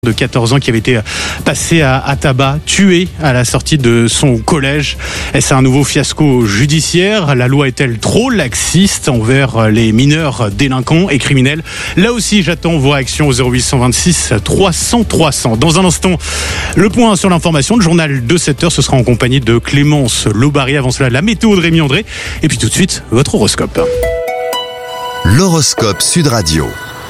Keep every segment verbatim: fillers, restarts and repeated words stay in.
de quatorze ans qui avait été passé à, à tabac, tué à la sortie de son collège. Est-ce un nouveau fiasco judiciaire? La loi est-elle trop laxiste envers les mineurs délinquants et criminels? Là aussi, j'attends vos réactions au zéro huit cent vingt-six trois cents trois cents. Dans un instant, le point sur l'information, le journal de sept heures, ce sera en compagnie de Clémence Lobary. Avant cela, la météo de Rémi André. Et puis tout de suite, votre horoscope. L'horoscope Sud Radio.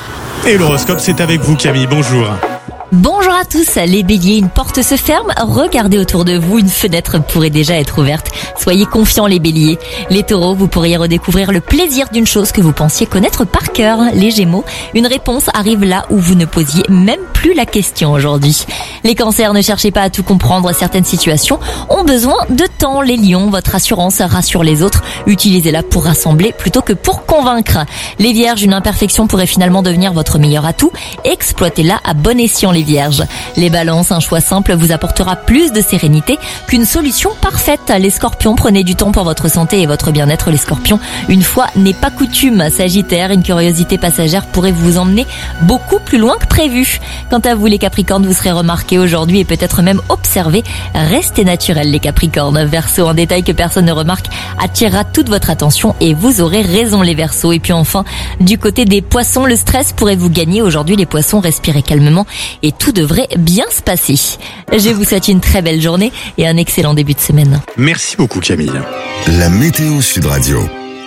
Et l'horoscope, c'est avec vous, Camille. Bonjour. Bonjour à tous, les béliers, une porte se ferme, regardez autour de vous, une fenêtre pourrait déjà être ouverte. Soyez confiants les béliers. Les taureaux, vous pourriez redécouvrir le plaisir d'une chose que vous pensiez connaître par cœur. Les gémeaux, une réponse arrive là où vous ne posiez même plus la question aujourd'hui. Les cancers, ne cherchez pas à tout comprendre, certaines situations ont besoin de temps. Les lions, votre assurance rassure les autres, utilisez-la pour rassembler plutôt que pour convaincre. Les vierges, une imperfection pourrait finalement devenir votre meilleur atout, exploitez-la à bon escient les vierges. Les balances, un choix simple vous apportera plus de sérénité qu'une solution parfaite. Les scorpions, prenez du temps pour votre santé et votre bien-être les scorpions. Une fois n'est pas coutume. Sagittaire, une curiosité passagère pourrait vous emmener beaucoup plus loin que prévu. Quant à vous les capricornes, vous serez remarqués aujourd'hui et peut-être même observés. Restez naturels les capricornes. Verseau, un détail que personne ne remarque attirera toute votre attention et vous aurez raison les verseaux. Et puis enfin, du côté des poissons, le stress pourrait vous gagner. Aujourd'hui les poissons, respirez calmement et tout devrait bien se passer. Je vous souhaite une très belle journée et un excellent début de semaine. Merci beaucoup Camille. La météo Sud Radio.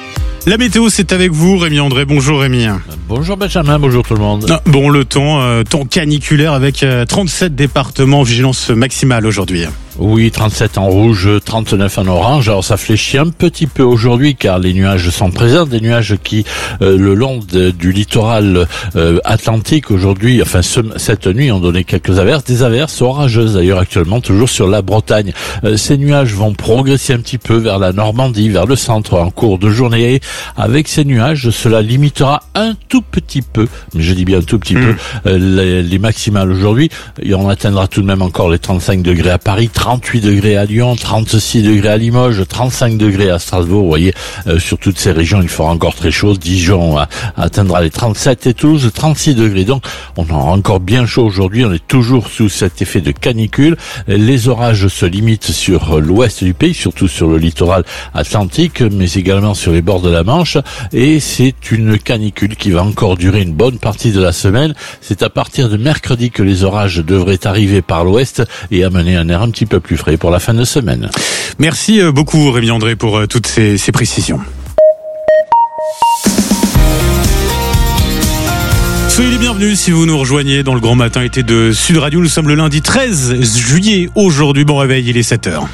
La météo, c'est avec vous, Rémi André. Bonjour Rémi. Bonjour Benjamin, bonjour tout le monde. Ah, bon, le temps, euh, temps caniculaire avec euh, trente-sept départements, vigilance maximale aujourd'hui. Oui, trente-sept en rouge, trente-neuf en orange. Alors ça fléchit un petit peu aujourd'hui car les nuages sont présents, des nuages qui, euh, le long de, du littoral euh, atlantique aujourd'hui, enfin ce, cette nuit, ont donné quelques averses, des averses orageuses d'ailleurs actuellement, toujours sur la Bretagne. Euh, ces nuages vont progresser un petit peu vers la Normandie, vers le centre en cours de journée. Avec ces nuages, cela limitera un tout petit peu, mais je dis bien un tout petit mmh. peu, euh, les, les maximales aujourd'hui. Et on atteindra tout de même encore les trente-cinq degrés à Paris, trente-huit degrés à Lyon, trente-six degrés à Limoges, trente-cinq degrés à Strasbourg. Vous voyez, euh, sur toutes ces régions, il fera encore très chaud. Dijon euh, atteindra les trente-sept et Toulouse, trente-six degrés. Donc, on aura encore bien chaud aujourd'hui. On est toujours sous cet effet de canicule. Les orages se limitent sur l'ouest du pays, surtout sur le littoral atlantique, mais également sur les bords de la Manche. Et c'est une canicule qui va encore durer une bonne partie de la semaine. C'est à partir de mercredi que les orages devraient arriver par l'ouest et amener un air un petit peu plus frais pour la fin de semaine. Merci beaucoup Rémi André pour toutes ces, ces précisions. Soyez les bienvenus si vous nous rejoignez dans le grand matin été de Sud Radio. Nous sommes le lundi treize juillet aujourd'hui. Bon réveil, il est sept heures.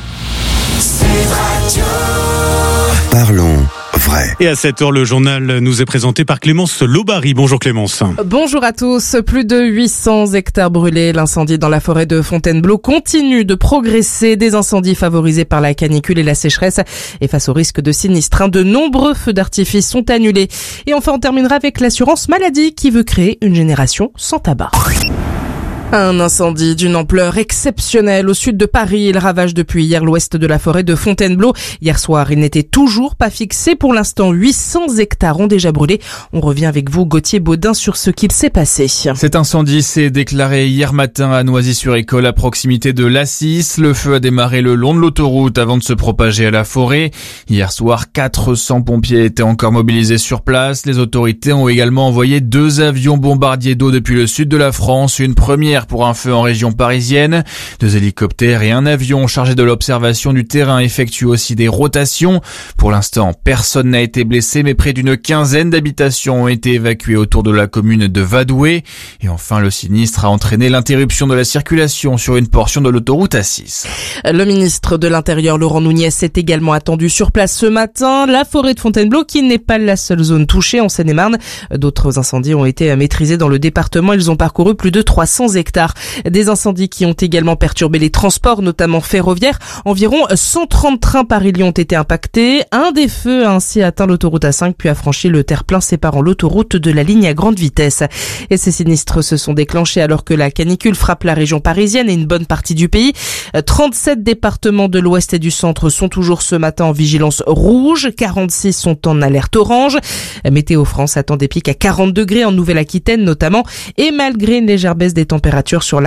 Parlons vrai. Et à sept heures, le journal nous est présenté par Clémence Lobary. Bonjour Clémence. Bonjour à tous. Plus de huit cents hectares brûlés. L'incendie dans la forêt de Fontainebleau continue de progresser. Des incendies favorisés par la canicule et la sécheresse. Et face au risque de sinistre, de nombreux feux d'artifice sont annulés. Et enfin, on terminera avec l'assurance maladie qui veut créer une génération sans tabac. Un incendie d'une ampleur exceptionnelle au sud de Paris. Il ravage depuis hier l'ouest de la forêt de Fontainebleau. Hier soir, il n'était toujours pas fixé. Pour l'instant, huit cents hectares ont déjà brûlé. On revient avec vous, Gauthier Baudin, sur ce qu'il s'est passé. Cet incendie s'est déclaré hier matin à Noisy-sur-École, à proximité de l'A six. Le feu a démarré le long de l'autoroute avant de se propager à la forêt. Hier soir, quatre cents pompiers étaient encore mobilisés sur place. Les autorités ont également envoyé deux avions bombardiers d'eau depuis le sud de la France. Une première pour un feu en région parisienne. Deux hélicoptères et un avion chargé de l'observation du terrain effectuent aussi des rotations. Pour l'instant, personne n'a été blessé, mais près d'une quinzaine d'habitations ont été évacuées autour de la commune de Vadoué. Et enfin, le sinistre a entraîné l'interruption de la circulation sur une portion de l'autoroute A six. Le ministre de l'Intérieur, Laurent Nunez, est également attendu sur place ce matin. La forêt de Fontainebleau, qui n'est pas la seule zone touchée en Seine-et-Marne. D'autres incendies ont été maîtrisés dans le département. Ils ont parcouru plus de trois cents hectares. Des incendies qui ont également perturbé les transports, notamment ferroviaires. Environ cent trente trains Paris-Lyon ont été impactés. Un des feux a ainsi atteint l'autoroute A cinq puis a franchi le terre-plein séparant l'autoroute de la ligne à grande vitesse. Et ces sinistres se sont déclenchés alors que la canicule frappe la région parisienne et une bonne partie du pays. trente-sept départements de l'ouest et du centre sont toujours ce matin en vigilance rouge. quarante-six sont en alerte orange. Météo France attend des pics à quarante degrés en Nouvelle-Aquitaine notamment. Et malgré une légère baisse des températures sur la